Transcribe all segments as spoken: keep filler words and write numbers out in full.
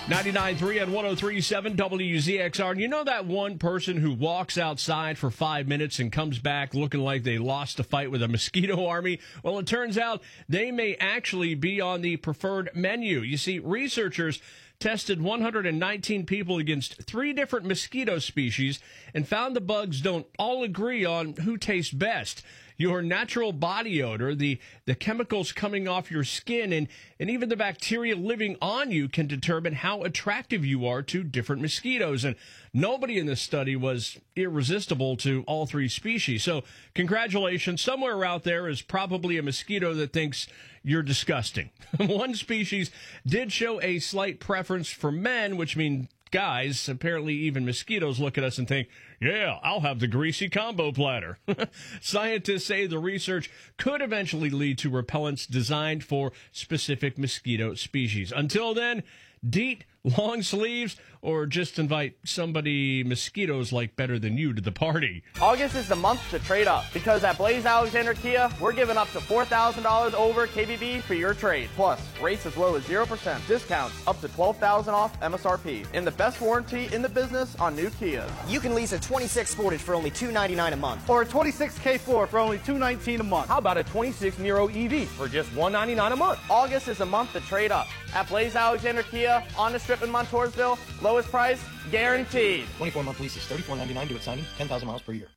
ninety-nine point three and one oh three point seven W Z X R. And you know that one person who walks outside for five minutes and comes back looking like they lost a fight with a mosquito army? Well, it turns out they may actually be on the preferred menu. You see, researchers tested one hundred nineteen people against three different mosquito species and found the bugs don't all agree on who tastes best. Your natural body odor, the, the chemicals coming off your skin, and, and even the bacteria living on you can determine how attractive you are to different mosquitoes. And nobody in this study was irresistible to all three species. So congratulations. Somewhere out there is probably a mosquito that thinks you're disgusting. One species did show a slight preference for men, which means guys. Apparently even mosquitoes look at us and think, yeah, I'll have the greasy combo platter. Scientists say the research could eventually lead to repellents designed for specific mosquito species. Until then, DEET, long sleeves, or just invite somebody mosquitoes like better than you to the party. August is the month to trade up, because at Blaze Alexander Kia, we're giving up to four thousand dollars over K B B for your trade. Plus, rates as low as zero percent, discounts up to twelve thousand dollars off M S R P, and the best warranty in the business on new Kias. You can lease a twenty-six Sportage for only two hundred ninety-nine dollars a month. Or a twenty-six K four for only two hundred nineteen dollars a month. How about a twenty-six Nero E V for just one hundred ninety-nine dollars a month? August is a month to trade up. At Blaze Alexander Kia, on the strip in Montoursville, lowest price guaranteed. twenty-four month leases, thirty-four ninety-nine due at signing, ten thousand miles per year.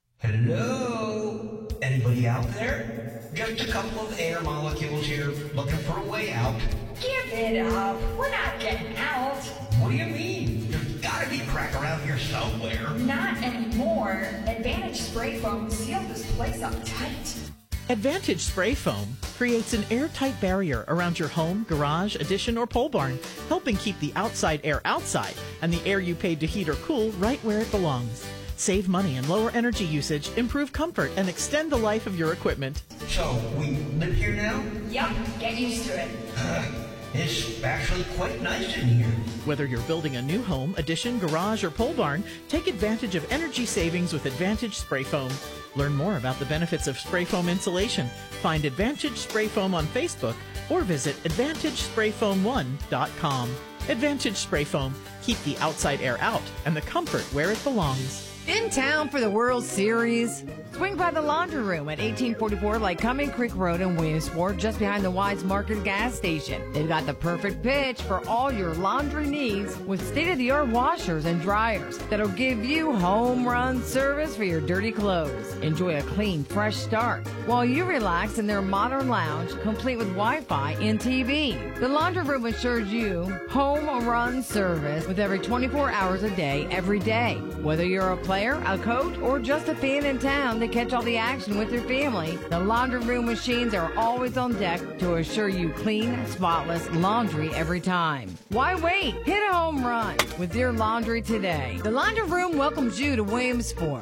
Hello? Anybody out there? Just a couple of air molecules here looking for a way out. Give it up. We're not getting out. What do you mean? There's gotta be crack around here somewhere. Not anymore. Advantage Spray Foam sealed this place up tight. Advantage Spray Foam creates an airtight barrier around your home, garage, addition, or pole barn, helping keep the outside air outside and the air you paid to heat or cool right where it belongs. Save money and lower energy usage, improve comfort, and extend the life of your equipment. So, we live here now? Yup, get used to it. Uh, it's actually quite nice in here. Whether you're building a new home, addition, garage, or pole barn, take advantage of energy savings with Advantage Spray Foam. Learn more about the benefits of spray foam insulation. Find Advantage Spray Foam on Facebook or visit advantage spray foam one dot com. Advantage Spray Foam. Keep the outside air out and the comfort where it belongs. In town for the World Series? Swing by the Laundry Room at eighteen forty-four Lycoming Creek Road in Williamsport, just behind the Wise Market gas station. They've got the perfect pitch for all your laundry needs with state-of-the-art washers and dryers that'll give you home run service for your dirty clothes. Enjoy a clean, fresh start while you relax in their modern lounge, complete with Wi-Fi and T V. The Laundry Room assures you home run service with every twenty-four hours a day, every day. Whether you're a player, a coach, or just a fan in town to catch all the action with your family, the Laundry Room machines are always on deck to assure you clean, spotless laundry every time. Why wait? Hit a home run with your laundry today. The Laundry Room welcomes you to Williamsport.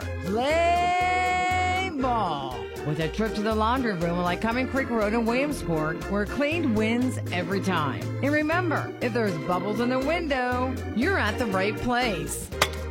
Play ball with a trip to the Laundry Room at Lycoming Creek Road in Williamsport, where clean wins every time. And remember, if there's bubbles in the window, you're at the right place.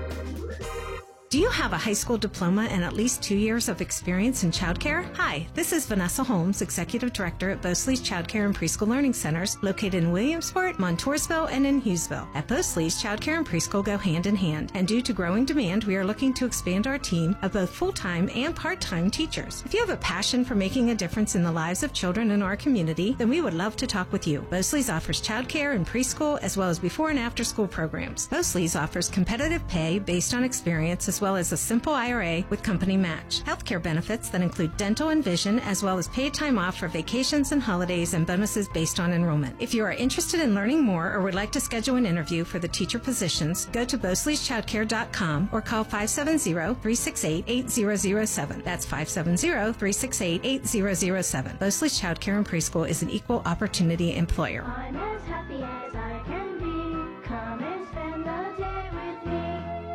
Do you have a high school diploma and at least two years of experience in childcare? Hi, this is Vanessa Holmes, Executive Director at Bosley's Childcare and Preschool Learning Centers, located in Williamsport, Montoursville, and in Hughesville. At Bosley's, childcare and preschool go hand in hand, and due to growing demand, we are looking to expand our team of both full-time and part-time teachers. If you have a passion for making a difference in the lives of children in our community, then we would love to talk with you. Bosley's offers childcare and preschool, as well as before and after school programs. Bosley's offers competitive pay based on experience, as well as a simple I R A with company match. Healthcare benefits that include dental and vision, as well as paid time off for vacations and holidays, and bonuses based on enrollment. If you are interested in learning more or would like to schedule an interview for the teacher positions, go to bosleys childcare dot com or call five seven zero, three six eight, eight zero zero seven. That's five seven zero, three six eight, eight zero zero seven. Bosley's Childcare and Preschool is an equal opportunity employer. I'm as happy as I can be. Come and spend the day with me.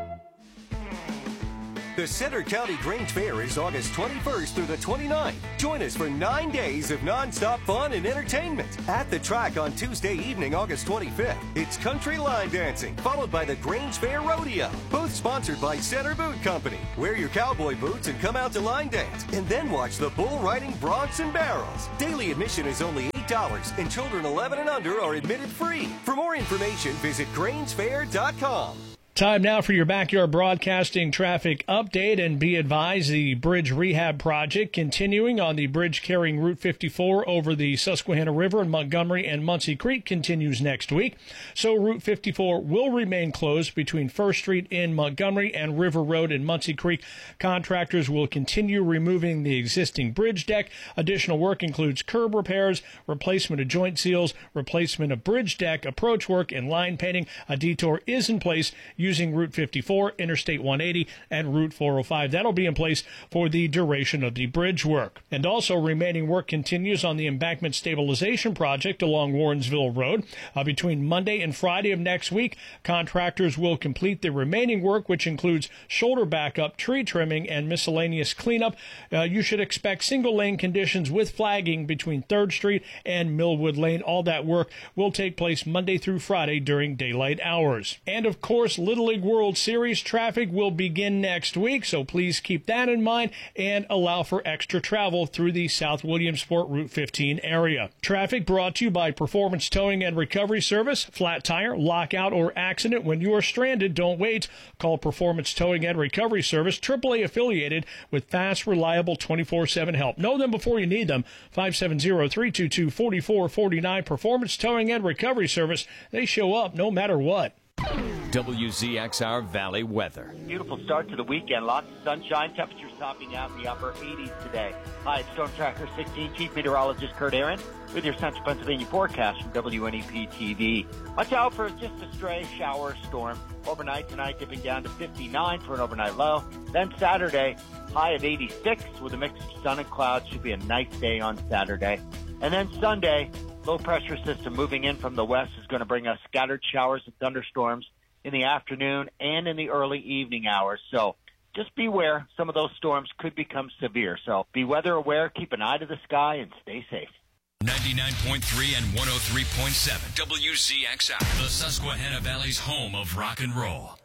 The Center County Grange Fair is August twenty-first through the twenty-ninth. Join us for nine days of nonstop fun and entertainment. At the track on Tuesday evening, August twenty-fifth, it's country line dancing, followed by the Grange Fair Rodeo, both sponsored by Center Boot Company. Wear your cowboy boots and come out to line dance, and then watch the bull riding broncs and barrels. Daily admission is only eight dollars, and children eleven and under are admitted free. For more information, visit Grains Fair dot com. Time now for your Backyard Broadcasting traffic update, and be advised the bridge rehab project continuing on the bridge carrying Route fifty-four over the Susquehanna River in Montgomery and Muncie Creek continues next week. So Route fifty-four will remain closed between First Street in Montgomery and River Road in Muncie Creek. Contractors will continue removing the existing bridge deck. Additional work includes curb repairs, replacement of joint seals, replacement of bridge deck, approach work, and line painting. A detour is in place using Route fifty-four, Interstate one eighty, and Route four oh five. That'll be in place for the duration of the bridge work. And also, remaining work continues on the embankment stabilization project along Warrensville Road. Uh, between Monday and Friday of next week, contractors will complete the remaining work, which includes shoulder backup, tree trimming, and miscellaneous cleanup. Uh, you should expect single-lane conditions with flagging between third Street and Millwood Lane. All that work will take place Monday through Friday during daylight hours. And, of course, Little League World Series traffic will begin next week, so please keep that in mind and allow for extra travel through the South Williamsport Route fifteen area. Traffic brought to you by Performance Towing and Recovery Service. Flat tire, lockout, or accident. When you are stranded, don't wait. Call Performance Towing and Recovery Service, triple A affiliated with fast, reliable twenty-four seven help. Know them before you need them. five seven zero, three two two, four four four nine. Performance Towing and Recovery Service. They show up no matter what. W Z X R Valley weather. Beautiful start to the weekend. Lots of sunshine. Temperatures topping out in the upper eighties today. Hi, it's Storm Tracker sixteen. Chief Meteorologist Kurt Aaron with your Central Pennsylvania forecast from W N E P T V. Watch out for just a stray shower storm. Overnight tonight dipping down to fifty-nine for an overnight low. Then Saturday, high at eighty-six with a mix of sun and clouds. Should be a nice day on Saturday. And then Sunday, low pressure system moving in from the west is going to bring us scattered showers and thunderstorms in the afternoon and in the early evening hours. So just beware. Some of those storms could become severe. So be weather aware, keep an eye to the sky, and stay safe. ninety-nine point three and one oh three point seven W Z X R, the Susquehanna Valley's home of rock and roll.